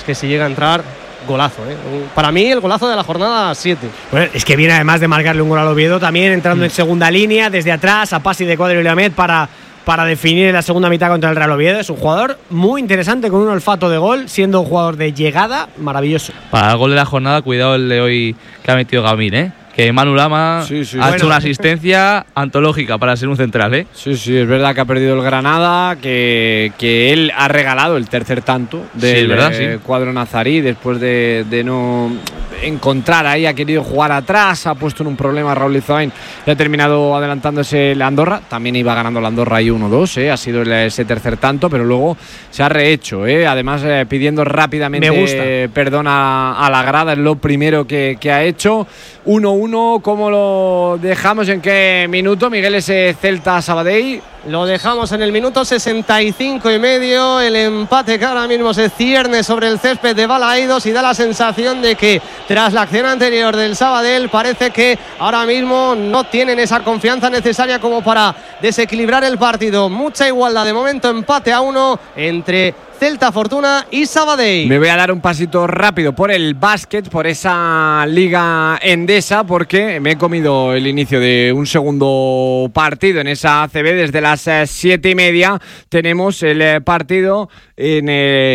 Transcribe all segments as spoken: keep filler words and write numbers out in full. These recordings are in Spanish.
que si llega a entrar, golazo, ¿eh? Para mí el golazo de la jornada siete. Bueno, es que viene además de marcarle un gol al Oviedo también entrando mm. en segunda línea desde atrás a pase de Cuadro y Lamed para, para definir en la segunda mitad contra el Real Oviedo. Es un jugador muy interesante con un olfato de gol, siendo un jugador de llegada maravilloso. Para el gol de la jornada, cuidado el de hoy que ha metido Gamín, ¿eh? Que Manu Lama sí, sí, ha bueno. hecho una asistencia antológica para ser un central, ¿eh? Sí, sí, es verdad que ha perdido el Granada, que, que él ha regalado el tercer tanto del sí, verdad, eh, sí. cuadro nazarí después de, de no encontrar ahí, ha querido jugar atrás, ha puesto en un problema a Raúl Izoain y ha terminado adelantándose la Andorra. También iba ganando la Andorra ahí uno dos, ¿eh? Ha sido el, ese tercer tanto, pero luego se ha rehecho, ¿eh? Además eh, pidiendo rápidamente eh, perdón a, a la grada, es lo primero que, que ha hecho. uno uno, ¿cómo lo dejamos? ¿En qué minuto, Miguel, ese Celta Sabadell? Lo dejamos en el minuto sesenta y cinco y medio. El empate que ahora mismo se cierne sobre el césped de Balaídos y da la sensación de que tras la acción anterior del Sabadell parece que ahora mismo no tienen esa confianza necesaria como para desequilibrar el partido. Mucha igualdad de momento, empate a uno entre Celta Fortuna y Sabadell. Me voy a dar un pasito rápido por el básquet, por esa Liga Endesa, porque me he comido el inicio de un segundo partido en esa A C B. Desde las siete y media tenemos el partido en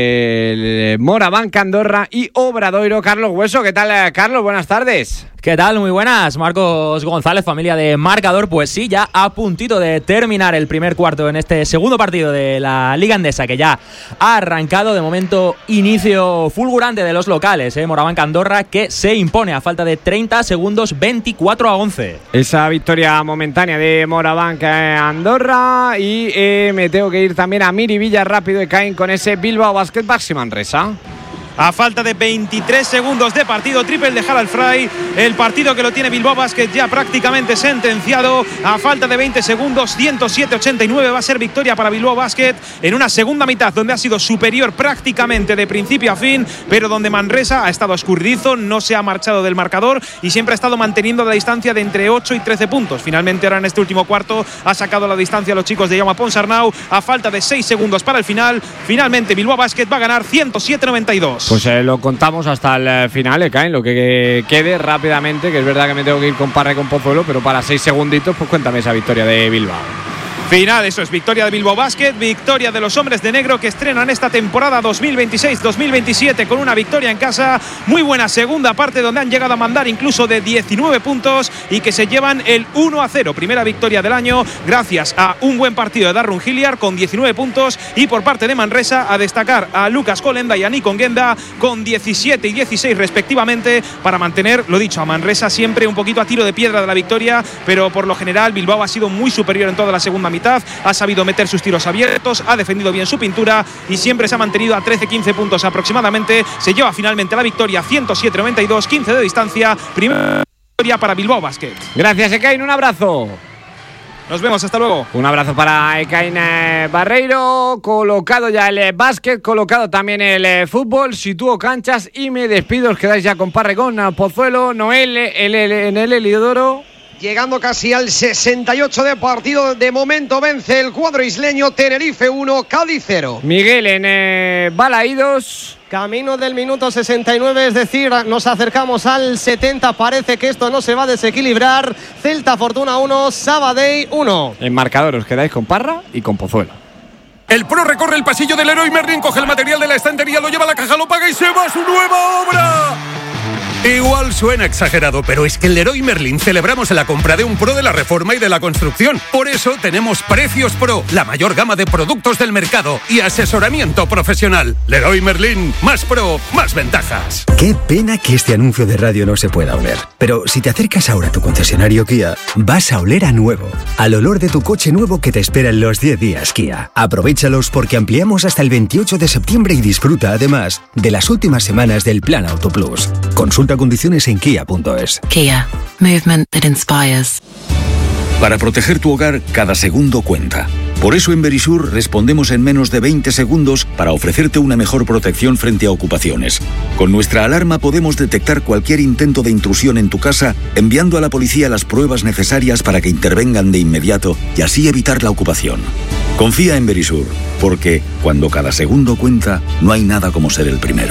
el Morabanca Andorra y Obradoiro. Carlos Hueso, ¿qué tal, Carlos? Buenas tardes. ¿Qué tal? Muy buenas. Marcos González, familia de Marcador. Pues sí, ya a puntito de terminar el primer cuarto en este segundo partido de la Liga Endesa, que ya ha arrancado. De momento, inicio fulgurante de los locales, ¿eh? Morabanca Andorra, que se impone a falta de treinta segundos, veinticuatro a once. Esa victoria momentánea de Morabanca Andorra. Y eh, me tengo que ir también a Miribilla rápido y caen con ese Bilbao Basket Baxi Manresa. A falta de veintitrés segundos de partido, triple de Harald Fry. El partido que lo tiene Bilbao Basket ya prácticamente sentenciado. A falta de veinte segundos, ciento siete a ochenta y nueve va a ser victoria para Bilbao Basket en una segunda mitad donde ha sido superior prácticamente de principio a fin, pero donde Manresa ha estado escurridizo, no se ha marchado del marcador y siempre ha estado manteniendo la distancia de entre ocho y trece puntos. Finalmente ahora en este último cuarto ha sacado la distancia a los chicos de Jaume Ponsarnau. A falta de seis segundos para el final, finalmente Bilbao Basket va a ganar ciento siete a noventa y dos. Pues eh, lo contamos hasta el final, eh, Caen, lo que quede rápidamente, que es verdad que me tengo que ir con Parra y con Pozuelo, pero para seis segunditos, pues cuéntame esa victoria de Bilbao. Final, eso es, victoria de Bilbao Basket, victoria de los hombres de negro que estrenan esta temporada dos mil veintiséis dos mil veintisiete con una victoria en casa. Muy buena segunda parte donde han llegado a mandar incluso de diecinueve puntos y que se llevan el uno a cero. Primera victoria del año gracias a un buen partido de Darrun Hilliard con diecinueve puntos, y por parte de Manresa a destacar a Lucas Colenda y a Nikon Genda con diecisiete y dieciséis respectivamente, para mantener, lo dicho, a Manresa siempre un poquito a tiro de piedra de la victoria, pero por lo general Bilbao ha sido muy superior en toda la segunda mitad. Ha sabido meter sus tiros abiertos, ha defendido bien su pintura y siempre se ha mantenido a trece a quince puntos aproximadamente. Se lleva finalmente la victoria ciento siete a noventa y dos, quince de distancia. Primera victoria para Bilbao Basket. Gracias, Ekain, un abrazo. Nos vemos, hasta luego. Un abrazo para Ekain Barreiro. Colocado ya el básquet, colocado también el fútbol. Sitúo canchas y me despido. Os quedáis ya con Parregón, Pozuelo, Noel, el, el, en el Eliodoro. Llegando casi al sesenta y ocho de partido, de momento vence el cuadro isleño. Tenerife uno, Cádiz cero. Miguel en eh, Balaídos. Camino del minuto sesenta y nueve, es decir, nos acercamos al setenta. Parece que esto no se va a desequilibrar. Celta Fortuna uno, Sabadell uno. En marcador os quedáis con Parra y con Pozuelo. El Pro recorre el pasillo del Leroy Merlin, coge el material de la estantería, lo lleva a la caja, lo paga y se va a su nueva obra. Igual suena exagerado, pero es que en Leroy Merlin celebramos la compra de un Pro de la reforma y de la construcción. Por eso tenemos Precios Pro, la mayor gama de productos del mercado y asesoramiento profesional. Leroy Merlin, más Pro, más ventajas. Qué pena que este anuncio de radio no se pueda oler. Pero si te acercas ahora a tu concesionario Kia, vas a oler a nuevo. Al olor de tu coche nuevo que te espera en los diez días Kia. Aprovéchalos porque ampliamos hasta el veintiocho de septiembre y disfruta además de las últimas semanas del Plan Auto Plus. Consulta condiciones en kia punto es. Kia. Movement that inspires. Para proteger tu hogar, cada segundo cuenta. Por eso en Verisur respondemos en menos de veinte segundos para ofrecerte una mejor protección frente a ocupaciones. Con nuestra alarma podemos detectar cualquier intento de intrusión en tu casa, enviando a la policía las pruebas necesarias para que intervengan de inmediato y así evitar la ocupación. Confía en Verisur, porque cuando cada segundo cuenta, no hay nada como ser el primero.